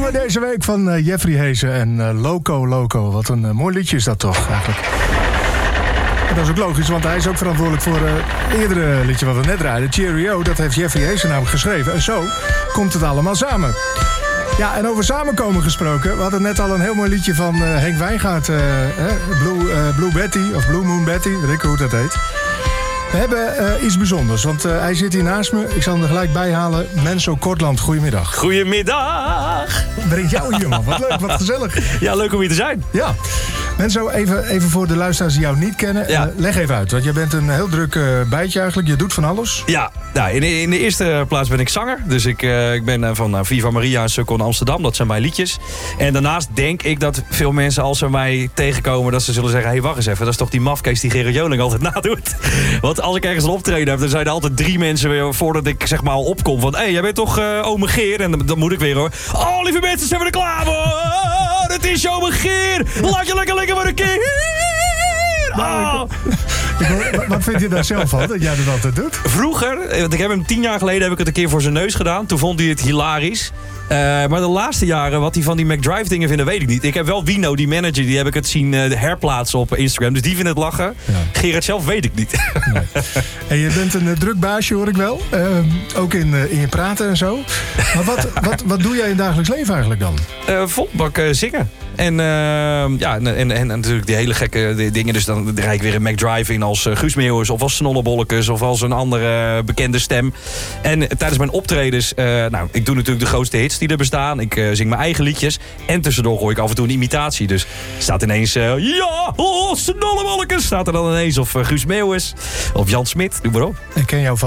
Nummer deze week van Jeffrey Heesen en Loco Loco. Wat een mooi liedje is dat toch eigenlijk. En dat is ook logisch, want hij is ook verantwoordelijk voor het eerdere liedje wat we net draaiden. Cheerio, dat heeft Jeffrey Heesen namelijk geschreven. En zo komt het allemaal samen. Ja, en over samenkomen gesproken. We hadden net al een heel mooi liedje van Henk Wijngaard. Blue Betty, of Blue Moon Betty, weet ik hoe dat heet. We hebben iets bijzonders, want hij zit hier naast me. Ik zal hem er gelijk bij halen. Menzo Kortland, goedemiddag. Goedemiddag. Breng jou hier, man. Wat leuk, wat gezellig. Ja, leuk om hier te zijn. Ja. Menzo, even voor de luisteraars die jou niet kennen. Ja. Leg even uit, want jij bent een heel druk bijtje eigenlijk. Je doet van alles. Ja, nou, in de eerste plaats ben ik zanger. Dus ik ben van Viva Maria en Sukkel in Amsterdam. Dat zijn mijn liedjes. En daarnaast denk ik dat veel mensen, als ze mij tegenkomen, dat ze zullen zeggen, hé, wacht eens even. Dat is toch die mafkees die Gerard Joling altijd nadoet. Want als ik ergens een optreden heb, dan zijn er altijd 3 mensen weer voordat ik zeg maar al opkom. Van, hé, jij bent toch ome Geer? En dan moet ik weer, hoor. Oh, lieve mensen, zijn we er klaar voor? Oh, het is ome Geer. Laat je lekker voor een keer. Oh. Wat vind je daar zelf van, dat jij dat altijd doet? Vroeger, want ik heb hem 10 jaar geleden heb ik het een keer voor zijn neus gedaan. Toen vond hij het hilarisch. Maar de laatste jaren, wat hij van die McDrive dingen vinden, weet ik niet. Ik heb wel Wino, die manager, die heb ik het zien herplaatsen op Instagram. Dus die vindt het lachen. Ja. Gerard zelf weet ik niet. Nee. En je bent een druk baasje, hoor ik wel. Ook in je praten en zo. Maar wat doe jij in het dagelijks leven eigenlijk dan? Volbak zingen. En natuurlijk die hele gekke dingen. Dus dan rijd ik weer een McDrive in als Guus Meeuwis of als Snollebollekes of als een andere bekende stem. En tijdens mijn optredens, ik doe natuurlijk de grootste hits die er bestaan. Ik zing mijn eigen liedjes. En tussendoor gooi ik af en toe een imitatie. Dus staat ineens, Snollebollekes staat er dan ineens. Of Guus Meeuwis of Jan Smit, doe maar op. Ik ken jou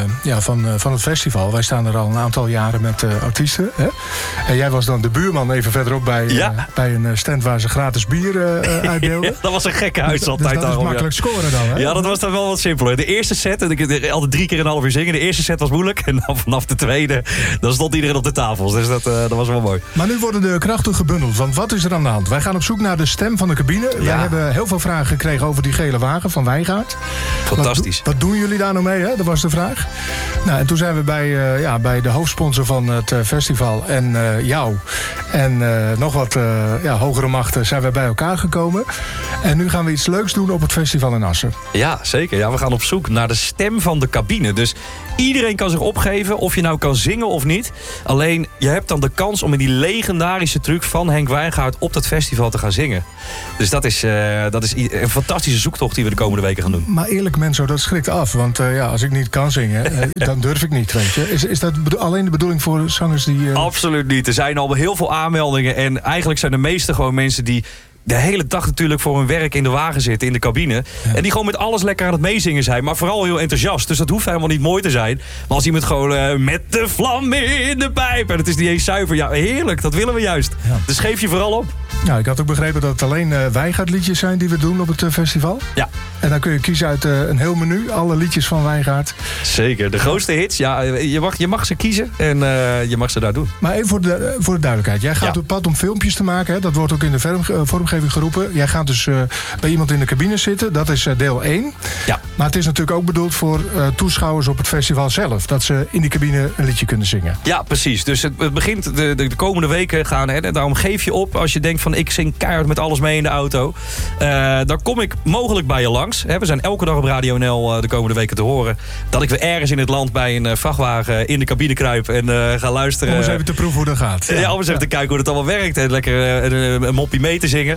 van het festival. Wij staan er al een aantal jaren met artiesten. Hè? En jij was dan de buurman even verderop bij een stand waar ze gratis bier uitdeelden. Ja, dat was een gekke huis altijd. Dus dat is makkelijk scoren dan, hè? Ja, dat was dan wel wat simpeler. De eerste set, en ik altijd 3 keer een half uur zingen. De eerste set was moeilijk. En dan vanaf de tweede, dan stond iedereen op de tafels. Dus dat was wel mooi. Maar nu worden de krachten gebundeld. Want wat is er aan de hand? Wij gaan op zoek naar de stem van de cabine. Ja. Wij hebben heel veel vragen gekregen over die gele wagen van Wijngaard. Fantastisch. Wat doen jullie daar nou mee, hè? Dat was de vraag. Nou, en toen zijn we bij de hoofdsponsor van het festival en jou. En nog wat hogere machten zijn we bij elkaar gekomen. En nu gaan we iets leuks doen op het festival in Assen. Ja, zeker. Ja, we gaan op zoek naar de stem van de cabine. Dus iedereen kan zich opgeven of je nou kan zingen of niet. Alleen, je hebt dan de kans om in die legendarische truc van Henk Wijngaard op dat festival te gaan zingen. Dus dat is een fantastische zoektocht die we de komende weken gaan doen. Maar eerlijk, Menzo, dat schrikt af. Want als ik niet kan zingen, dan durf ik niet, weet je. Is dat alleen de bedoeling voor zangers die... Absoluut niet. Er zijn al heel veel aanmeldingen. En eigenlijk zijn de meeste gewoon mensen die de hele dag natuurlijk voor hun werk in de wagen zitten, in de cabine. Ja. En die gewoon met alles lekker aan het meezingen zijn. Maar vooral heel enthousiast. Dus dat hoeft helemaal niet mooi te zijn. Maar als iemand gewoon met de vlam in de pijp. En het is niet eens zuiver. Ja, heerlijk. Dat willen we juist. Ja. Dus geef je vooral op. Nou, ik had ook begrepen dat het alleen Wijngaard-liedjes zijn die we doen op het festival. Ja. En dan kun je kiezen uit een heel menu. Alle liedjes van Wijngaard. Zeker. De grootste hits. Ja, je mag ze kiezen. En je mag ze daar doen. Maar even voor de duidelijkheid. Jij gaat op pad om filmpjes te maken. Hè? Dat wordt ook in de vormgeving geroepen. Jij gaat dus bij iemand in de cabine zitten. Dat is deel 1. Ja. Maar het is natuurlijk ook bedoeld voor toeschouwers op het festival zelf. Dat ze in die cabine een liedje kunnen zingen. Ja, precies. Dus het begint de komende weken gaan. Hè? Daarom geef je op als je denkt van ik zing keihard met alles mee in de auto. Dan kom ik mogelijk bij je langs. Hè? We zijn elke dag op Radio NL de komende weken te horen. Dat ik weer ergens in het land bij een vrachtwagen in de cabine kruip en ga luisteren. Om eens even te proeven hoe dat gaat. Ja, om eens even te kijken hoe het allemaal werkt. En lekker een moppie mee te zingen.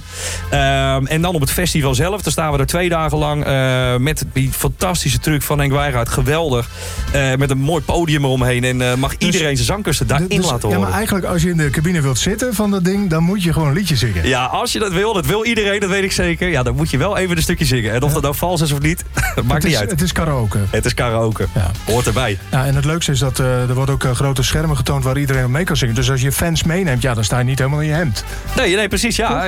En dan op het festival zelf. Dan staan we er 2 dagen lang met die fantastische truc van Henk Wijngaard. Geweldig. Met een mooi podium eromheen. En mag iedereen zijn zangkussen daarin laten horen. Ja, maar eigenlijk als je in de cabine wilt zitten van dat ding, dan moet je gewoon een liedje zingen. Ja, als je dat wil iedereen, dat weet ik zeker. Ja, dan moet je wel even een stukje zingen. En of dat nou vals is of niet, maakt niet uit. Het is karaoke. Het is karaoke. Ja. Hoort erbij. Ja, en het leukste is dat er wordt ook grote schermen getoond waar iedereen mee kan zingen. Dus als je fans meeneemt, dan sta je niet helemaal in je hemd. Nee, precies. Ja,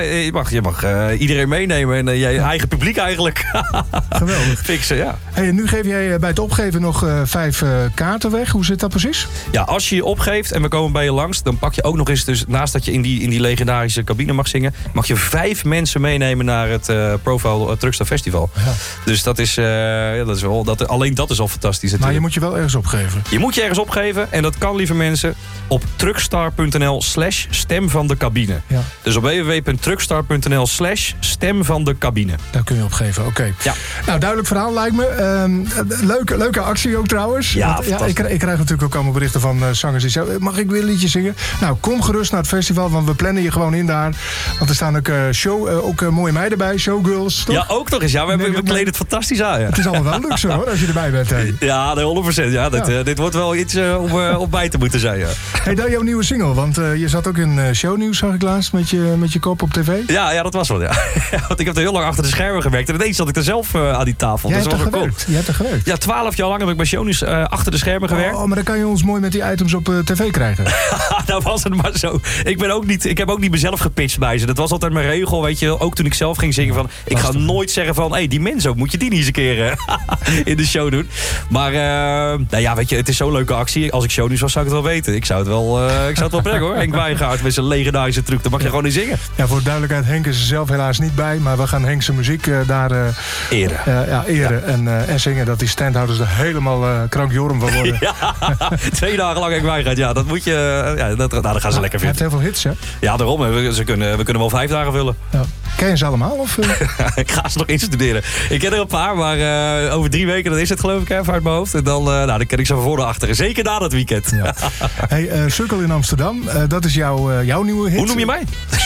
Je mag iedereen meenemen en je eigen publiek eigenlijk. Geweldig. Fixen, ja. Hey, en nu geef jij bij het opgeven nog 5 kaarten weg. Hoe zit dat precies? Ja, als je je opgeeft en we komen bij je langs, dan pak je ook nog eens, dus naast dat je in die legendarische cabine mag zingen, mag je 5 mensen meenemen naar het Profile Truckstar Festival. Ja. Dus dat is, alleen dat is al fantastisch. Maar je moet je wel ergens opgeven. Je moet je ergens opgeven en dat kan, lieve mensen, op truckstar.nl/stem van de cabine. Ja. Dus op www.truckstar.nl/stem van de cabine. Daar kun je opgeven, oké. Ja. Nou, duidelijk verhaal lijkt me. Leuke actie ook trouwens. Ja, want, ik krijg natuurlijk ook allemaal berichten van zangers die zeggen, mag ik weer een liedje zingen? Nou, kom gerust naar het festival, want we plannen je gewoon in daar. Want er staan ook mooie meiden bij, showgirls, toch? Ja, ook nog eens. Ja, we kleden het fantastisch aan. Ja. Het is allemaal wel luxe hoor, als je erbij bent. Hey. Ja, 100%. Ja, dit wordt wel iets om bij te moeten zijn. Ja. Hey, dan jouw nieuwe single, want je zat ook in shownieuws, zag ik laatst, met je kop op tv. Ja, dat was wel, ja. Want ik heb er heel lang achter de schermen gewerkt en ineens zat ik er zelf aan die tafel. Jij hebt er gewerkt? Ja, 12 jaar lang heb ik bij shownieuws achter de schermen gewerkt. Oh, maar dan kan je ons mooi met die items op tv krijgen. Nou was het maar zo. Ik heb ook niet mezelf gepitcht bij ze. Dat was altijd mijn regel, weet je. Ook toen ik zelf ging zingen van, ik ga nooit zeggen van, die mensen, moet je die niet eens een keer in de show doen. Maar, nou ja, weet je, het is zo'n leuke actie. Als ik shownieuws was, zou ik het wel weten. Ik zou het wel brengen hoor. Henk Wijngaard met zijn legendarische truc. Daar mag je gewoon in zingen. Ja, voor de duidelijkheid, Henk is er zelf helaas niet bij. Maar we gaan Henk zijn muziek daar eren. Eren en zingen. Dat die standhouders er helemaal krankjorm van worden. Ja, 2 dagen lang Henk Wijngaard. Ja, dat moet je... dat gaan ze lekker vinden. Hij heeft heel veel hits, hè? Ja, daarom. We kunnen wel 5 dagen vullen. Ja. Ken je ze allemaal? Of? Ik ga ze nog instuderen. Ik ken er een paar, maar over 3 weken, dan is het geloof ik, even uit mijn hoofd. En dan ken ik ze van voor naar achteren. Zeker na dat weekend. Ja. Hey, Circle in Amsterdam, dat is jouw nieuwe hit. Hoe noem je mij?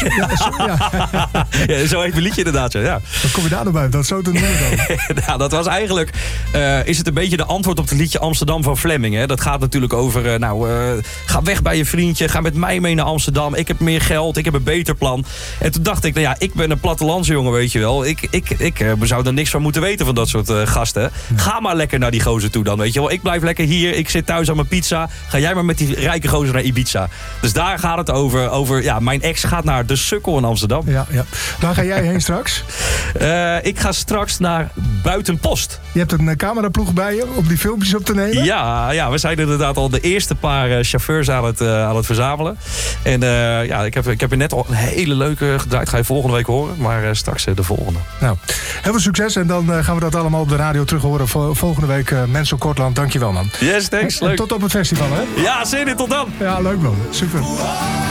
Ja, zo heet mijn liedje inderdaad. Ja. Wat kom je daar nou bij? Dat zo te noemen dan? Nou, dat was eigenlijk, is het een beetje de antwoord op het liedje Amsterdam van Fleming. Hè? Dat gaat natuurlijk over, ga weg bij je vriendje, ga met mij mee naar Amsterdam. Ik heb meer geld, ik heb een beter plan. En toen dacht ik, ik ben een plattelandsjongen, weet je wel. Ik zou er niks van moeten weten van dat soort gasten. Ja. Ga maar lekker naar die gozer toe dan, weet je wel. Ik blijf lekker hier, ik zit thuis aan mijn pizza. Ga jij maar met die rijke gozer naar Ibiza. Dus daar gaat het over mijn ex gaat naar de Sukkel in Amsterdam. Ja. Waar ga jij heen straks? Ik ga straks naar Buitenpost. Je hebt een cameraploeg bij je om die filmpjes op te nemen? Ja, we zijn inderdaad al de eerste paar chauffeurs aan het verzamelen. En ik heb er net al een hele leuke gedraaid. Ga je volgende week horen, maar straks de volgende. Nou, heel veel succes en dan gaan we dat allemaal op de radio terug horen volgende week. Menso Kortland, dankjewel man. Yes, thanks. Leuk. En tot op het festival, hè? Ja, zin in, tot dan. Ja, leuk man. Super.